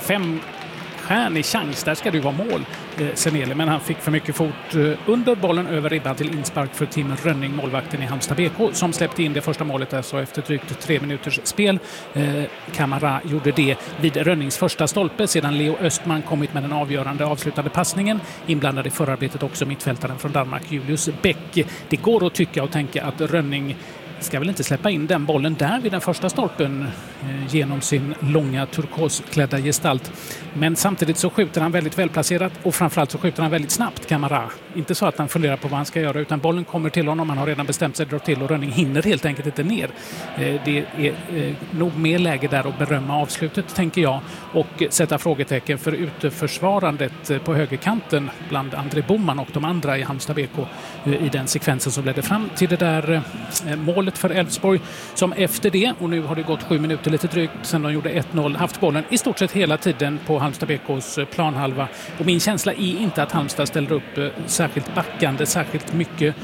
5-stjärnig chans. Där ska det ju vara mål, Seneli, men han fick för mycket fot under bollen över ribban till inspark för Tim Rönning, målvakten i Halmstad BK, som släppte in det första målet där, så efter drygt 3 minuters spel. Kamara gjorde det vid Rönnings första stolpe sedan Leo Östman kommit med den avgörande avslutande passningen. Inblandad i förarbetet också mittfältaren från Danmark, Julius Bäck. Det går att tycka och tänka att Rönning ska väl inte släppa in den bollen där vid den första stolpen genom sin långa turkosklädda gestalt. Men samtidigt så skjuter han väldigt välplacerat och framförallt så skjuter han väldigt snabbt, Kamara. Inte så att han funderar på vad han ska göra, utan bollen kommer till honom. Han har redan bestämt sig att dra till och Rönning hinner helt enkelt inte ner. Det är nog mer läge där att berömma avslutet, tänker jag, och sätta frågetecken för uteförsvarandet på högerkanten bland André Boman och de andra i Halmstad BK i den sekvensen som ledde fram till det där målet för Elfsborg, som efter det, och nu har det gått 7 minuter lite drygt sedan de gjorde 1-0, haft bollen i stort sett hela tiden på Halmstad BKs planhalva. Och min känsla är inte att Halmstad ställer upp särskilt backande, särskilt mycket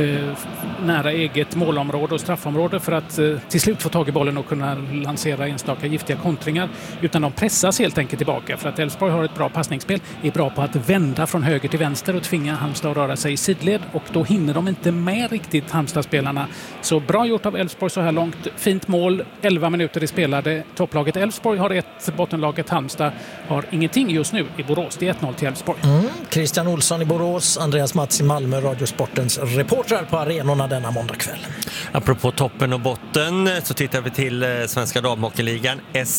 nära eget målområde och straffområde för att till slut få tag i bollen och kunna lansera enstaka giftiga kontringar, utan de pressas helt enkelt tillbaka för att Elfsborg har ett bra passningsspel, är bra på att vända från höger till vänster och tvinga Halmstad att röra sig i sidled, och då hinner de inte med riktigt, Halmstad-spelarna. Så bra gjort av Elfsborg så här långt. Fint mål, 11 minuter i spelade. Topplaget Elfsborg har 1, bottenlaget Halmstad har ingenting just nu i Borås. Det är 1-0 till Elfsborg. Christian Olsson i Borås, Andreas Mats i Malmö, Radiosportens reportrar på arenorna denna måndagkväll. Apropå toppen och botten så tittar vi till Svenska damhockeyligan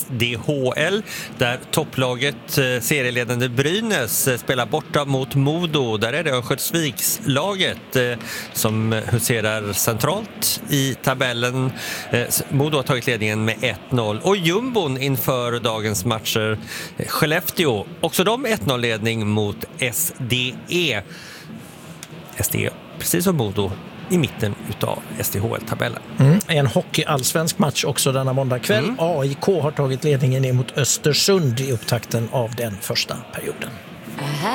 SDHL, där topplaget serieledande Brynäs spelar borta mot Modo. Där är det Örnsköldsvikslaget som huserar centralt i tabellen. Modo har tagit ledningen med 1-0. Och jumbon inför dagens matcher, Skellefteå, också de 1-0-ledning mot SDE. SDE, precis som Modo, i mitten utav SDHL-tabellen. En hockey-allsvensk match också denna måndagkväll. AIK har tagit ledningen emot Östersund i upptakten av den första perioden.